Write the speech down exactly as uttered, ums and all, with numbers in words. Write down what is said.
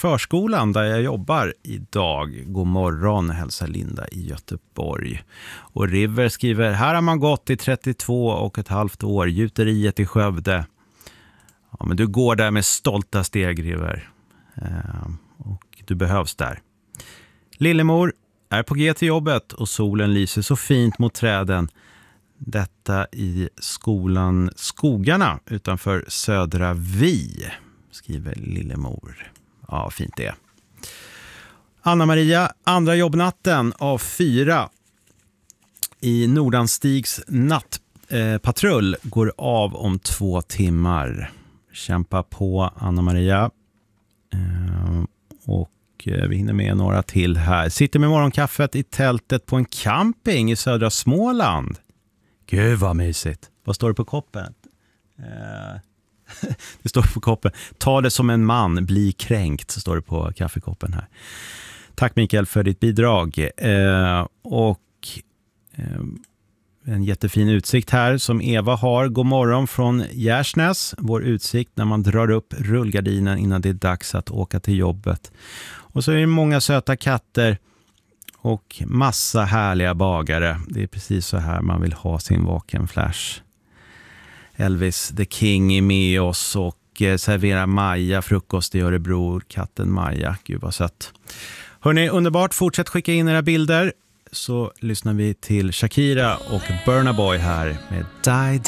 förskolan där jag jobbar idag. God morgon, hälsar Linda i Göteborg. Och River skriver, här har man gått i trettiotvå och ett halvt år, gjuteriet i Skövde. Ja, men du går där med stolta steg, River. Eh, och du behövs där. Lillemor är på G till jobbet och solen lyser så fint mot träden. Detta i skolan Skogarna utanför Södra Vi, skriver Lillemor. Ja, fint det. Anna-Maria, andra jobbnatten av fyra i Nordanstigs nattpatrull eh, går av om två timmar. Kämpa på, Anna-Maria. Eh, och eh, vi hinner med några till här. Sitter med morgonkaffet i tältet på en camping i södra Småland. Gud vad mysigt. Vad står det på koppen? Eh, det står på koppen. Ta det som en man, bli kränkt, står det på kaffekoppen här. Tack Mikael för ditt bidrag. Eh, och eh, en jättefin utsikt här som Eva har. God morgon från Gärsnäs. Vår utsikt när man drar upp rullgardinen innan det är dags att åka till jobbet. Och så är det många söta katter och massa härliga bagare. Det är precis så här man vill ha sin vaken flash. Elvis the King är med oss och eh, serverar Maja frukost i Örebro. Katten Maja, gud vad sött. Hörrni, underbart. Fortsätt skicka in era bilder så lyssnar vi till Shakira och Burna Boy här med Die